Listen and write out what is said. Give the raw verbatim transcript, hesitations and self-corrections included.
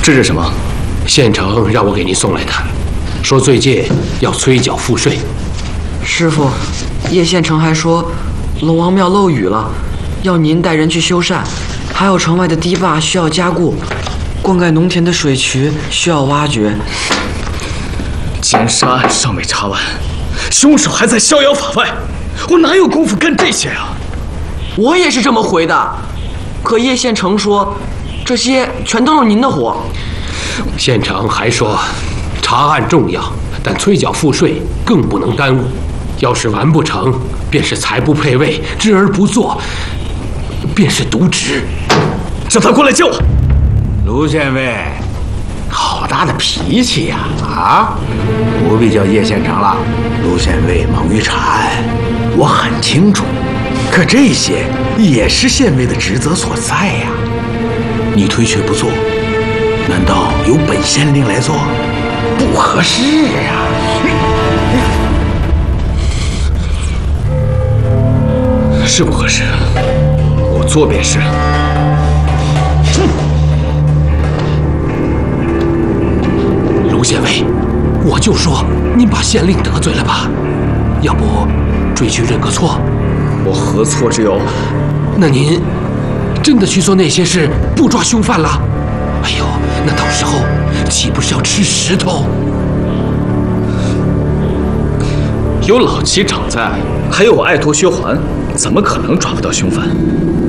这是什么？ 县城让我给您送来的，说最近要催缴赋税。 师傅，叶县城还说，龙王庙漏雨了，要您带人去修缮，还有城外的堤坝需要加固，灌溉农田的水渠需要挖掘。 奸杀案尚未查完，凶手还在逍遥法外，我哪有功夫干这些啊？ 我也是这么回的，可叶县城说，这些全都是您的活。 县城还说，查案重要，但催缴赋税更不能耽误。要是完不成，便是财不配位，知而不作，便是渎职。 叫他过来见我。 卢县尉，好大的脾气呀！啊，不必叫叶县城了。卢县尉忙于查案，我很清楚。可这些也是县尉的职责所在呀。你推却不做，难道由本县令来做？不合适啊！ 是不合适，我做便是。 卢县尉，我就说您把县令得罪了吧？要不追去认个错？ 我何错之有？ 那您真的去做那些事，不抓凶犯了？哎呦，那到时候岂不是要吃石头？ 有老七长在，还有我爱徒薛环，怎么可能抓不到凶犯？